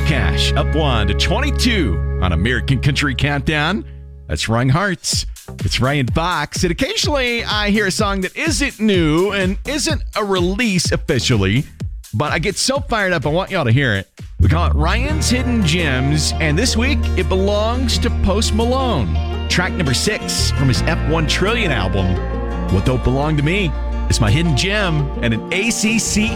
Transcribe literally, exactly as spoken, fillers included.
Cash up one to twenty-two on American Country Countdown. That's Wrong Hearts. It's Ryan Fox. And occasionally I hear a song that isn't new and isn't a release officially, but I get so fired up I want y'all to hear it. We call it Ryan's Hidden Gems, and this week it belongs to Post Malone. Track number six from his F one Trillion album, What Don't Belong to Me. It's my hidden gem and an A C C